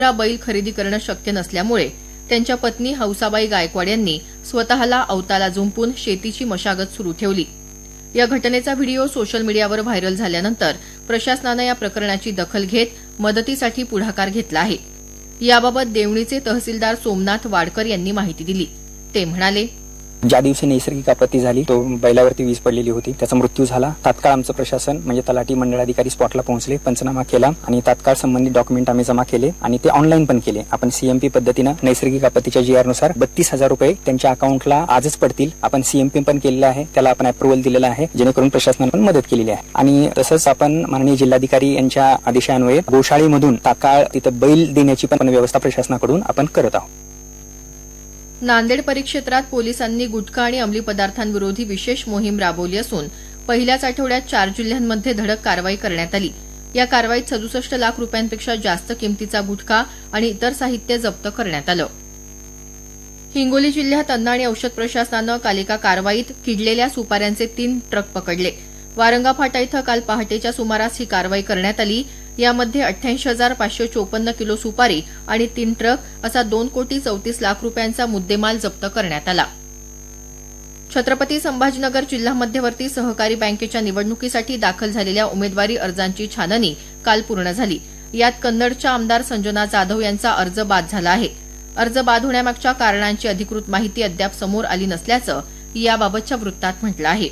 बैल खरेदी करणं शक्य नसल्यामुळे त्यांच्या पत्नी हौसाबाई गायकवाड यांनी स्वतःला अवताला जुंपून शेतीची मशागत सुरू ठेवली। या घटनेचा व्हिडिओ सोशल मीडियावर व्हायरल झाल्यानंतर प्रशासनानं या प्रकरणाची दखल घेत मदतीसाठी पुढाकार घेतला आहे। याबाबत देवणीचे तहसीलदार सोमनाथ वाडकर यांनी माहिती दिली। ते म्हणाले, ज्या दिवशी नैसर्गिक आपत्ती झाली तो बैलावरती वीज पडलेली होती, त्याचा मृत्यू झाला। तात्काळ आमचं प्रशासन म्हणजे तलाठी मंडळाधिकारी स्पॉटला पोहोचले, पंचनामा केला आणि तात्काळ संबंधित डॉक्युमेंट आम्ही जमा केले आणि ते ऑनलाईन पण केले। आपण सीएमपी पद्धतीनं नैसर्गिक आपत्तीच्या GR नुसार 32,000 रुपये त्यांच्या अकाउंटला आजच पडतील। आपण सीएमपी पण केलेलं आहे, त्याला आपण अप्रुव्हल दिलेलं आहे, जेणेकरून प्रशासनाने पण मदत केलेली आहे। आणि तसंच आपण माननीय जिल्हाधिकारी यांच्या आदेशान्वये गोशाळेमधून तात्काळ तिथं बैल देण्याची पण व्यवस्था प्रशासनाकडून आपण करत आहोत। नांदेड परिक्षेत्रात पोलिसांनी गुटखा आणि अंमली पदार्थांविरोधी विशेष मोहीम राबवली असून पहिल्याच आठवड्यात 4 जिल्ह्यांमध्ये धडक कारवाई करण्यात आली। या कारवाईत 67 लाख रुपयांपेक्षा जास्त किमतीचा गुटखा आणि इतर साहित्य जप्त करण्यात आलं। हिंगोली जिल्ह्यात अन्न आणि औषध प्रशासनानं काल एका कारवाईत किडलेल्या सुपाऱ्यांचे 3 ट्रक पकडले। वारंगा फाटा इथं काल पहाटेच्या सुमारास ही कारवाई करण्यात आली। यामध्ये 88,554 किलो सुपारी आणि 3 ट्रक असा 2,34,00,000 रुपयांचा मुद्देमाल जप्त करण्यात आला। छत्रपती संभाजीनगर जिल्हा मध्यवर्ती सहकारी बँकेच्या निवडणुकीसाठी दाखल झालेल्या उमेदवारी अर्जांची छाननी काल पूर्ण झाली। यात कन्नडच्या आमदार संजना जाधव यांचा अर्ज बाद झाला आहे। अर्ज बाद होण्यामागच्या कारणांची अधिकृत माहिती अद्याप समोर आली नसल्याचं याबाबतच्या वृत्तात म्हटलं आहे।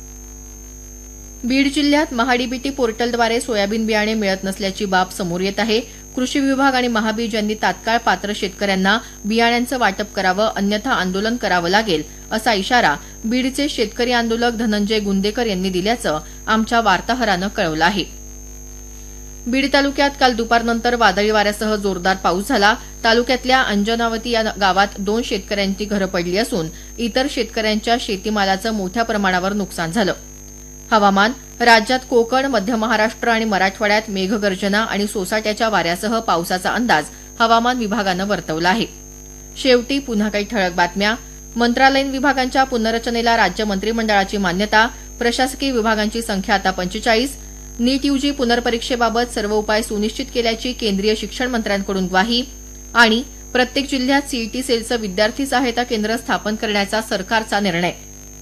बीड जिल्ह्यात महाडीबीटी पोर्टलद्वारे सोयाबीन बियाणे मिळत नसल्याची बाब समोर येत आहे। कृषी विभाग आणि महाबीज यांनी तात्काळ पात्र शेतकऱ्यांना बियाण्यांचं वाटप करावं, अन्यथा आंदोलन करावं लागेल असा इशारा बीडचे शेतकरी आंदोलक धनंजय गुंदेकर यांनी दिल्याचं आमच्या वार्ताहरानं कळवलं आहे। बीड तालुक्यात काल दुपारनंतर वादळी वाऱ्यासह जोरदार पाऊस झाला। तालुक्यातल्या अंजनावती या गावात 2 शेतकऱ्यांची घरं पडली असून इतर शेतकऱ्यांच्या शेतीमालाचं मोठ्या प्रमाणावर नुकसान झालं। हवामान राज्यात कोकण, मध्य महाराष्ट्र आणि मराठवाड्यात मेघगर्जना आणि सोसाट्याच्या वाऱ्यासह पावसाचा अंदाज हवामान विभागानं वर्तवला आहे। शेवटी पुन्हा काही ठळक बातम्या। मंत्रालयीन विभागांच्या पुनर्रचनेला राज्य मंत्रिमंडळाची मान्यता। प्रशासकीय विभागांची संख्या आता 45। नीट यूजी पुनर्परीक्षेबाबत सर्व उपाय सुनिश्चित केल्याची केंद्रीय शिक्षण मंत्र्यांकडून ग्वाही। आणि प्रत्येक जिल्ह्यात सीईटी सेलचं विद्यार्थी सहायता केंद्र स्थापन करण्याचा सरकारचा निर्णय।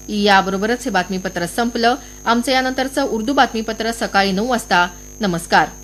याबरोबरच हे बातमीपत्र संपलं। आमचं यानंतरचं उर्दू बातमीपत्र सकाळी 9 वाजता। नमस्कार।